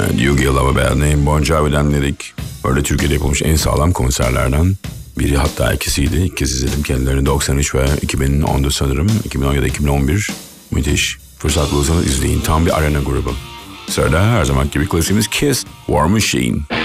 You Give Love a Bad Name, Bon Jovi'den dinledik. Böyle Türkiye'de yapılmış en sağlam konserlerden biri, hatta ikisiydi. İlk kez izledim kendilerini 93 ve 2010'da sanırım. 2010 ya da 2011. Müthiş. Fırsat bulursanız izleyin. Tam bir arena grubu. Sırada her zaman gibi klasiğimiz Kiss, War Machine.